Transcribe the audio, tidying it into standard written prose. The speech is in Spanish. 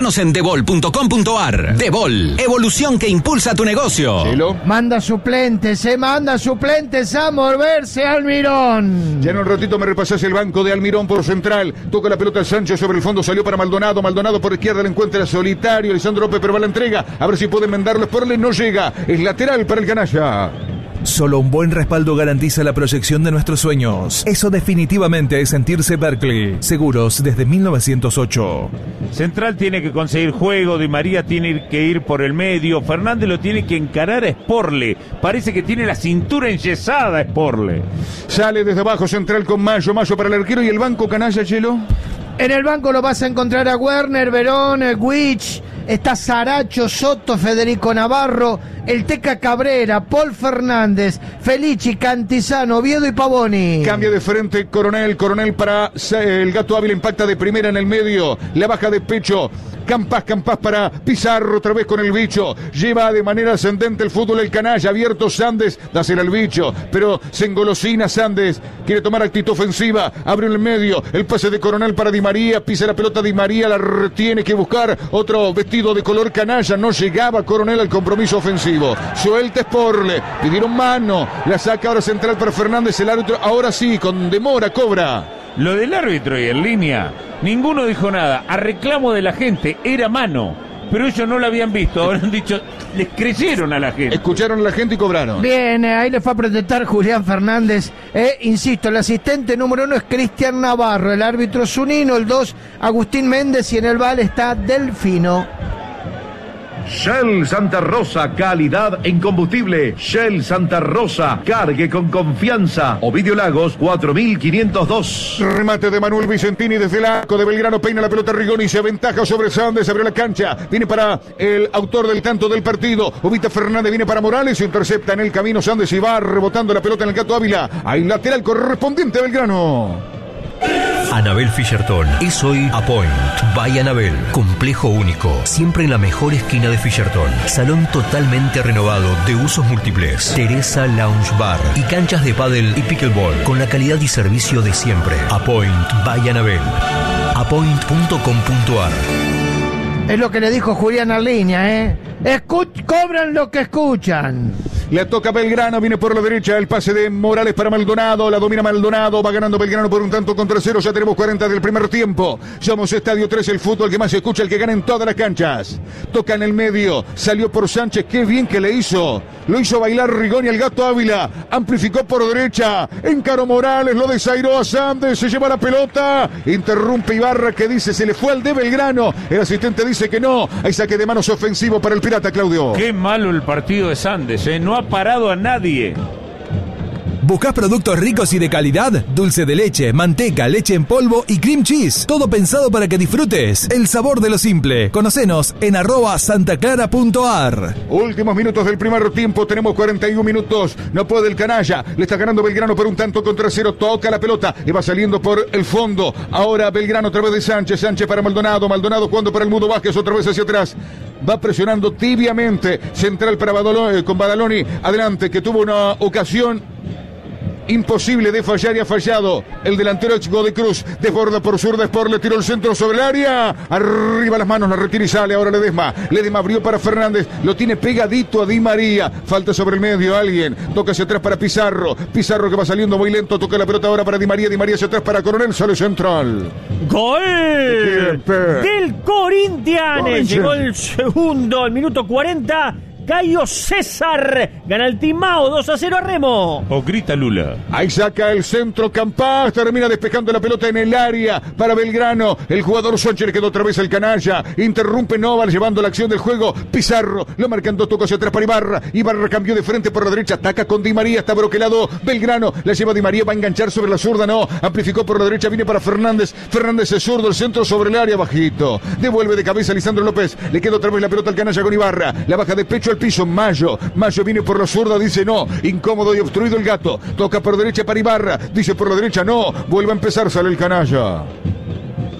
Nos en debol.com.ar. Debol, evolución que impulsa tu negocio. Chelo. Manda suplentes a moverse Almirón. Ya en un ratito me repasás el banco de Almirón por central. Toca la pelota Sánchez sobre el fondo, salió para Maldonado. Maldonado por izquierda, le encuentra solitario. Lisandro López, pero va la entrega. A ver si puede enmendarlo. Sporle no llega. Es lateral para el canalla. Solo un buen respaldo garantiza la proyección de nuestros sueños. Eso definitivamente es sentirse Berkeley. Seguros desde 1908. Central tiene que conseguir juego, Di María tiene que ir por el medio, Fernández lo tiene que encarar a Sporle. Parece que tiene la cintura enyesada Sporle. Sale desde abajo Central con Mayo para el arquero y el banco canalla, Chelo. En el banco lo vas a encontrar a Werner, Verón, Wich, está Saracho, Soto, Federico Navarro, el Teca Cabrera, Paul Fernández, Felici, Cantizano, Oviedo y Pavoni. Cambia de frente Coronel para el Gato Ávila, impacta de primera en el medio, la baja de pecho. Campas para Pizarro, otra vez con el bicho. Lleva de manera ascendente el fútbol el canalla. Abierto Sandes, dásela al bicho. Pero se engolosina Sandes. Quiere tomar actitud ofensiva. Abre en el medio. El pase de Coronel para Di María. Pisa la pelota Di María. La retiene que buscar. Otro vestido de color canalla. No llegaba Coronel al compromiso ofensivo. Suelta Sporle. Pidieron mano. La saca ahora Central para Fernández. El árbitro ahora sí, con demora, cobra. Lo del árbitro y en línea, ninguno dijo nada. A reclamo de la gente, era mano. Pero ellos no lo habían visto, habrán dicho, les creyeron a la gente. Escucharon a la gente y cobraron. Bien, ahí le fue a protestar Julián Fernández. Insisto, el asistente número 1 es Cristian Navarro, el árbitro es Zunino, el 2 Agustín Méndez y en el VAR está Delfino. Shell Santa Rosa, calidad en combustible. Shell Santa Rosa, cargue con confianza. Ovidio Lagos, 4502. Remate de Manuel Vicentini desde el arco de Belgrano, peina la pelota Rigoni, se aventaja sobre Sandes, abrió la cancha, viene para el autor del tanto del partido, Ubita Fernández, viene para Morales, intercepta en el camino Sandes y va rebotando la pelota en el Gato Ávila. Hay lateral correspondiente a Belgrano. Anabel Fischerton es hoy Apoint by Anabel. Complejo único, siempre en la mejor esquina de Fischerton. Salón totalmente renovado de usos múltiples. Teresa Lounge Bar y canchas de pádel y pickleball con la calidad y servicio de siempre. Apoint by Anabel. Apoint.com.ar. Es lo que le dijo Julián Arliña, cobran lo que escuchan. Le toca Belgrano, viene por la derecha el pase de Morales para Maldonado, la domina Maldonado, va ganando Belgrano por un tanto contra 0, ya tenemos 40 del primer tiempo. Somos Estadio 3, el fútbol que más se escucha, el que gana en todas las canchas. Toca en el medio, salió por Sánchez, qué bien que le hizo. Lo hizo bailar Rigoni al Gato Ávila, amplificó por derecha, encaró Morales, lo desairó a Sandes, se lleva la pelota, interrumpe Ibarra que dice se le fue al de Belgrano, el asistente dice que no, hay saque de manos ofensivo para el Pirata, Claudio. Qué malo el partido de Sandes, no ha parado a nadie. ¿Buscás productos ricos y de calidad? Dulce de leche, manteca, leche en polvo y cream cheese. Todo pensado para que disfrutes el sabor de lo simple. Conocenos en @santaclara.ar. Últimos minutos del primer tiempo, tenemos 41 minutos. No puede el canalla, le está ganando Belgrano por un tanto contra 0. Toca la pelota y va saliendo por el fondo. Ahora Belgrano otra vez de Sánchez. Sánchez para Maldonado. Maldonado jugando para el Mudo Vázquez otra vez hacia atrás. Va presionando tibiamente. Central para con Badaloni. Adelante, que tuvo una ocasión imposible de fallar y ha fallado. El delantero ex de Cruz desborda por sur de Sport, le tiró el centro sobre el área. Arriba las manos, la retira y sale. Ahora Ledesma abrió para Fernández. Lo tiene pegadito a Di María. Falta sobre el medio alguien. Toca hacia atrás para Pizarro. Pizarro que va saliendo muy lento. Toca la pelota ahora para Di María. Di María hacia atrás para Coronel. Sale Central. ¡Gol! Del Corinthians. Llegó el segundo, al minuto 40. Cayo César gana el Timao 2-0 a Remo. O grita Lula. Ahí saca el centro Campas, termina despejando la pelota en el área para Belgrano. El jugador Sánchez le quedó otra vez el canalla. Interrumpe Noval llevando la acción del juego. Pizarro lo marcando, toca hacia atrás para Ibarra. Ibarra cambió de frente por la derecha, ataca con Di María, está broquelado Belgrano. La lleva Di María, va a enganchar sobre la zurda, no. Amplificó por la derecha, viene para Fernández. Fernández es zurdo, el centro sobre el área, bajito. Devuelve de cabeza Lisandro López. Le queda otra vez la pelota al canalla con Ibarra. La baja de pecho al piso. Mayo viene por la zurda, dice no, incómodo y obstruido el Gato, toca por derecha para Ibarra, dice por la derecha no, vuelve a empezar, sale el canalla.